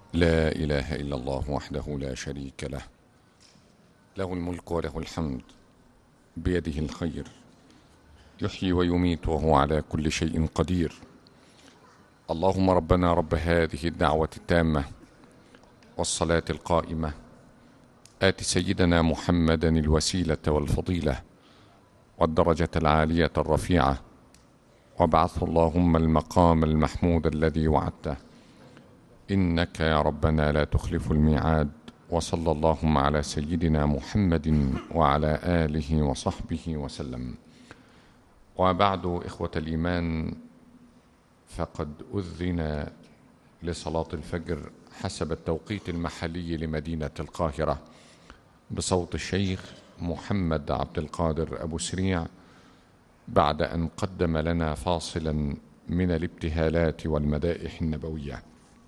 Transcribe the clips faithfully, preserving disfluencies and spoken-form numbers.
لا إله إلا الله وحده لا شريك له، له الملك وله الحمد، بيده الخير، يحيي ويميت وهو على كل شيء قدير. اللهم ربنا رب هذه الدعوة التامة والصلاة القائمة، آت سيدنا محمدا الوسيلة والفضيلة والدرجة العالية الرفيعة، وابعثه اللهم المقام المحمود الذي وعدته، إنك يا ربنا لا تخلف الميعاد. وصلى اللهم على سيدنا محمد وعلى آله وصحبه وسلم. وبعد، إخوة الإيمان، فقد أذن لصلاة الفجر حسب التوقيت المحلي لمدينة القاهرة بصوت الشيخ محمد عبد القادر أبو سريع، بعد أن قدم لنا فاصلا من الابتهالات والمدائح النبوية.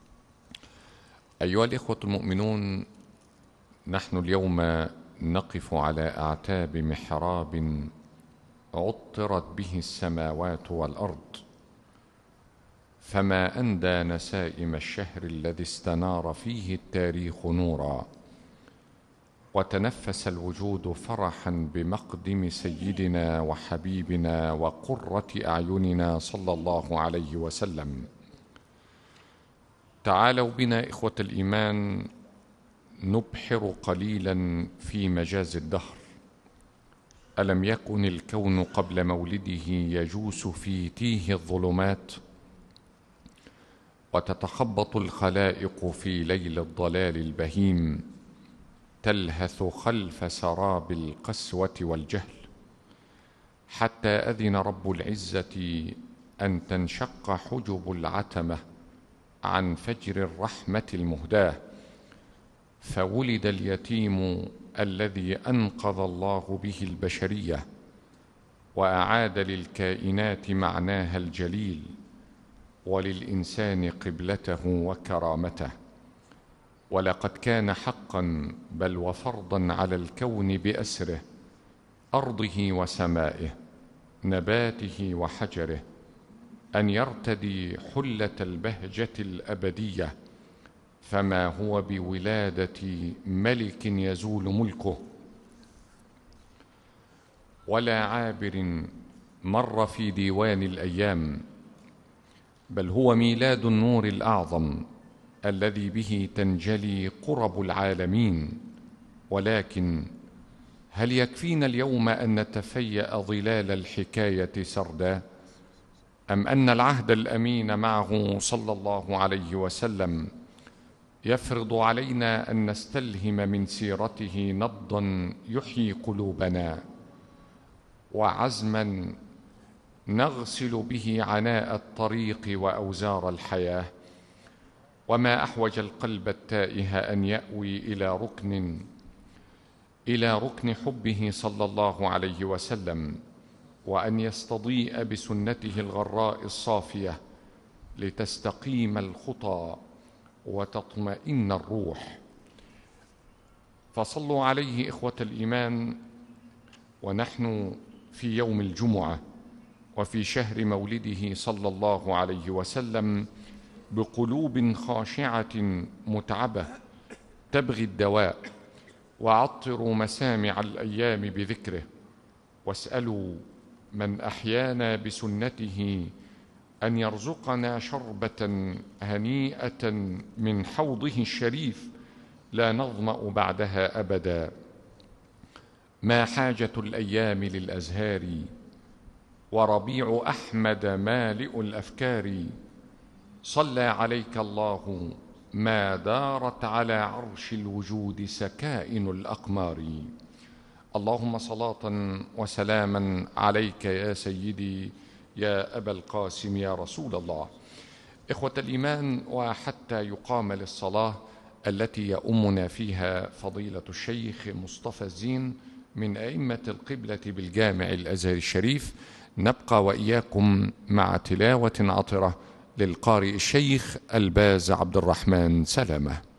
أيها الإخوة المؤمنون، نحن اليوم نقف على أعتاب محراب عطرت به السماوات والأرض، فما أندى نسائم الشهر الذي استنار فيه التاريخ نورا، وتنفس الوجود فرحا بمقدم سيدنا وحبيبنا وقرة أعيننا صلى الله عليه وسلم. تعالوا بنا إخوة الإيمان نبحر قليلا في مجاز الدهر. ألم يكن الكون قبل مولده يجوس في تيه الظلمات، وتتخبط الخلائق في ليل الضلال البهيم، تلهث خلف سراب القسوة والجهل، حتى أذن رب العزة أن تنشق حجب العتمة عن فجر الرحمة المهداة، فولد اليتيم الذي أنقذ الله به البشرية، وأعاد للكائنات معناها الجليل، وللإنسان قبلته وكرامته. ولقد كان حقا بل وفرضا على الكون بأسره، أرضه وسمائه، نباته وحجره، أن يرتدي حلة البهجة الأبدية، فما هو بولادة ملك يزول ملكه، ولا عابر مر في ديوان الأيام، بل هو ميلاد النور الأعظم الذي به تنجلي قرب العالمين. ولكن هل يكفينا اليوم أن نتفيأ ظلال الحكاية سردا، أم أن العهد الأمين معه صلى الله عليه وسلم يفرض علينا أن نستلهم من سيرته نبضا يحيي قلوبنا، وعزما نغسل به عناء الطريق وأوزار الحياة؟ وما أحوج القلب التائه أن يأوي إلى ركن إلى ركن حبه صلى الله عليه وسلم، وأن يستضيء بسنته الغراء الصافية لتستقيم الخطى وتطمئن الروح. فصلوا عليه إخوة الإيمان، ونحن في يوم الجمعة وفي شهر مولده صلى الله عليه وسلم، بقلوب خاشعة متعبة تبغي الدواء. وعطروا مسامع الأيام بذكره، واسألوا من أحيانا بسنته أن يرزقنا شربة هنيئة من حوضه الشريف لا نظمأ بعدها أبدا. ما حاجة الأيام للأزهار، وربيع أحمد مالئ الأفكار، صلى عليك الله ما دارت على عرش الوجود سكائن الأقمار. اللهم صلاة وسلاما عليك يا سيدي يا أبا القاسم يا رسول الله. إخوة الإيمان، وحتى يقام للصلاة التي يؤمنا فيها فضيلة الشيخ مصطفى الزين من أئمة القبلة بالجامع الأزهري الشريف، نبقى وإياكم مع تلاوة عطرة للقارئ الشيخ الباز عبد الرحمن سلامة.